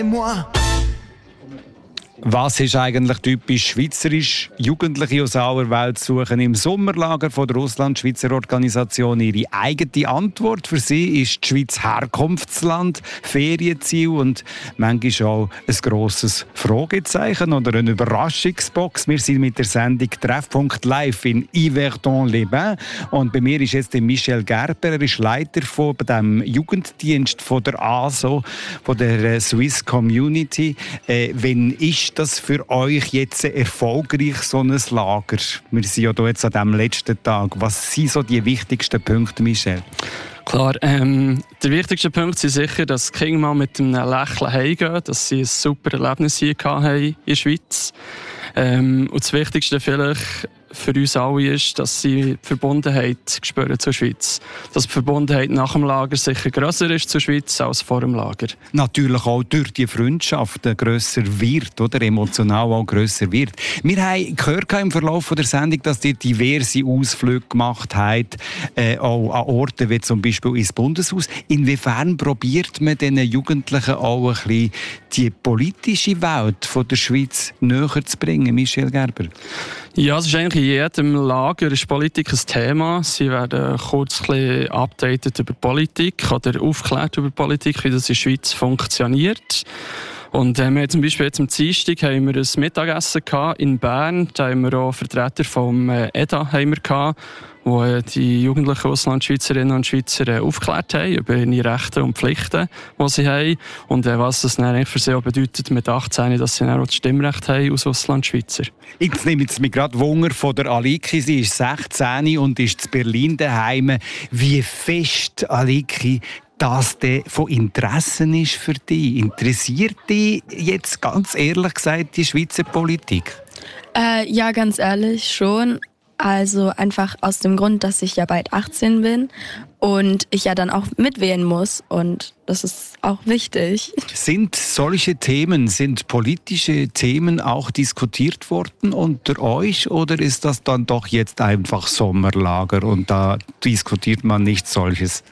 Moi. Was ist eigentlich typisch schweizerisch? Jugendliche aus aller Welt suchen im Sommerlager von der Russland-Schweizer Organisation ihre eigene Antwort. Für sie ist die Schweiz Herkunftsland, Ferienziel und manchmal auch ein grosses Fragezeichen oder eine Überraschungsbox. Wir sind mit der Sendung Treffpunkt live in Yverdon-les-Bains und bei mir ist jetzt der Michel Gerber. Er ist Leiter von dem Jugenddienst von der ASO, von der Swiss Community. Wenn ist das für euch jetzt erfolgreich, so ein Lager? Wir sind ja hier jetzt an diesem letzten Tag. Was sind so die wichtigsten Punkte, Michel? Klar, der wichtigste Punkt ist sicher, dass die Kinder mal mit einem Lächeln heimgehen, dass sie ein super Erlebnis hier hatten in der Schweiz. Und das Wichtigste vielleicht für uns alle ist, dass sie die Verbundenheit spüren zur Schweiz. Dass die Verbundenheit nach dem Lager sicher grösser ist zur Schweiz als vor dem Lager. Natürlich auch durch die Freundschaft grösser wird, oder emotional auch grösser wird. Wir haben gehört im Verlauf der Sendung, dass ihr diverse Ausflüge gemacht habt, auch an Orten wie zum Beispiel ins Bundeshaus. Inwiefern probiert man den Jugendlichen auch ein bisschen die politische Welt von der Schweiz näher zu bringen, Michel Gerber? Ja, es ist eigentlich in jedem Lager ist Politik ein Thema. Sie werden kurz ein bisschen updated über Politik oder aufgeklärt über Politik, wie das in der Schweiz funktioniert. Und wir haben zum Beispiel jetzt am Dienstag haben wir ein Mittagessen in Bern. Da haben wir auch Vertreter vom EDA haben wir gehabt, wo die jugendlichen Auslandschweizerinnen und Schweizer aufgeklärt haben über ihre Rechte und Pflichten, die sie haben. Und was das dann für sie auch bedeutet mit 18, dass sie dann auch das Stimmrecht haben als Auslandschweizer. Jetzt nehme ich mich gerade Wunder von der Aliki. Sie ist 16 und ist in Berlin daheim. Wie fest, Aliki, das von Interessen ist für dich? Interessiert dich jetzt ganz ehrlich gesagt die Schweizer Politik? Ja, ganz ehrlich schon. Also einfach aus dem Grund, dass ich ja bald 18 bin und ich ja dann auch mitwählen muss und das ist auch wichtig. Sind solche Themen, sind politische Themen auch diskutiert worden unter euch oder ist das dann doch jetzt einfach Sommerlager und da diskutiert man nicht solches?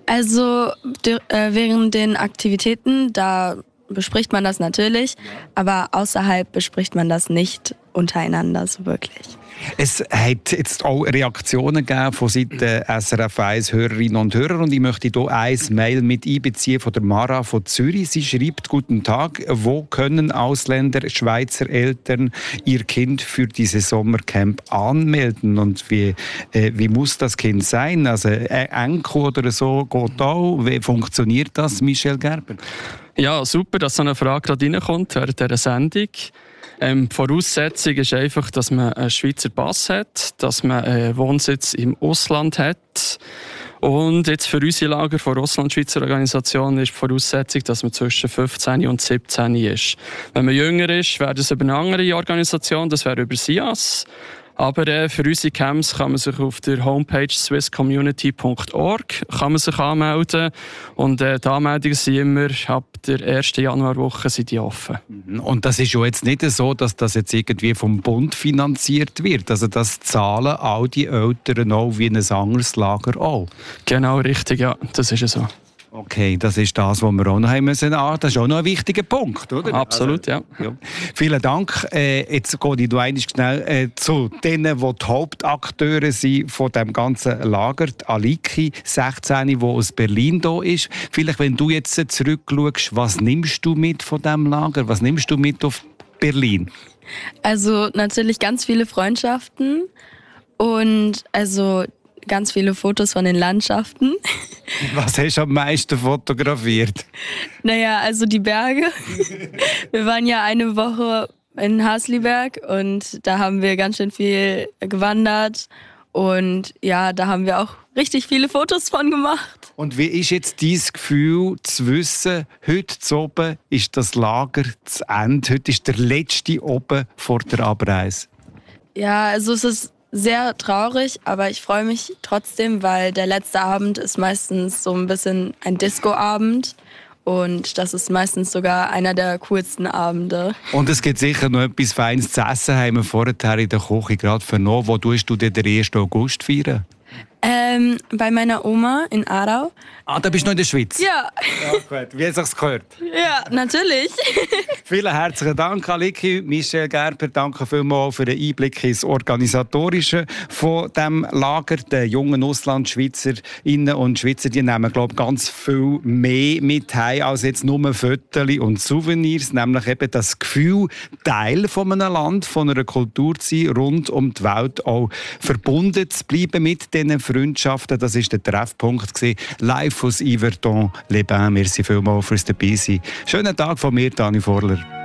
Also während den Aktivitäten, da bespricht man das natürlich, aber außerhalb bespricht man das nicht untereinander so wirklich. Es hat jetzt auch Reaktionen gegeben von Seiten SRF 1 Hörerinnen und Hörer und ich möchte hier ein Mail mit einbeziehen von der Mara von Zürich. Sie schreibt: Guten Tag, wo können Ausländer, Schweizer Eltern ihr Kind für dieses Sommercamp anmelden und wie muss das Kind sein? Also Enkel oder so geht auch. Wie funktioniert das, Michel Gerber? Ja, super, dass so eine Frage gerade reinkommt während dieser Sendung. Die Voraussetzung ist einfach, dass man einen Schweizer Pass hat, dass man einen Wohnsitz im Ausland hat. Und jetzt für unsere Lager von der Russland-Schweizer Organisation ist die Voraussetzung, dass man zwischen 15 und 17 ist. Wenn man jünger ist, wäre das über eine andere Organisation, das wäre über SIAS. Aber für unsere Camps kann man sich auf der Homepage swisscommunity.org anmelden. Und die Anmeldungen sind immer ab der 1. Januarwoche sind die offen. Und das ist ja jetzt nicht so, dass das jetzt irgendwie vom Bund finanziert wird. Also das zahlen all die Eltern auch wie ein anderes Lager auch. Genau, richtig, ja. Das ist so. Okay, das ist das, was wir auch noch haben müssen. Das ist auch noch ein wichtiger Punkt, oder? Absolut, also, ja. Vielen Dank. Jetzt gehe ich noch schnell zu denen, die die Hauptakteure sind von dem ganzen Lager. Die Aliki, 16, die aus Berlin da ist. Vielleicht, wenn du jetzt zurückschaust, was nimmst du mit von diesem Lager? Was nimmst du mit auf Berlin? Also natürlich ganz viele Freundschaften und also ganz viele Fotos von den Landschaften. Was hast du am meisten fotografiert? Naja, also die Berge. Wir waren ja eine Woche in Hasliberg und da haben wir ganz schön viel gewandert. Und ja, da haben wir auch richtig viele Fotos von gemacht. Und wie ist jetzt dein Gefühl zu wissen, heute zu oben ist das Lager zu Ende, heute ist der letzte oben vor der Abreise? Ja, also es ist sehr traurig, aber ich freue mich trotzdem, weil der letzte Abend ist meistens so ein bisschen ein Disco-Abend und das ist meistens sogar einer der coolsten Abende. Und es gibt sicher noch etwas Feines zu essen, haben wir vorher in der Küche gerade vernommen. Wo tust du den 1. August feiern? Bei meiner Oma in Aarau. Ah, da bist du noch in der Schweiz? Ja. Ja, gut. Wie hat es gehört? Ja, natürlich. Vielen herzlichen Dank, Aliki. Michelle Gerber, danke vielmals für den Einblick ins Organisatorische von diesem Lager. Die jungen Auslandschweizerinnen und Schweizer, die nehmen, glaube ich, ganz viel mehr mit heim als jetzt nur Fotos und Souvenirs. Nämlich eben das Gefühl, Teil von einem Land, von einer Kultur zu sein, rund um die Welt auch verbunden zu bleiben mit diesen Freundschaften. Das war der Treffpunkt gewesen. Live aus Yverdon, Les Bains. Merci vielmals fürs Dabeisein. Schönen Tag von mir, Dani Vorler.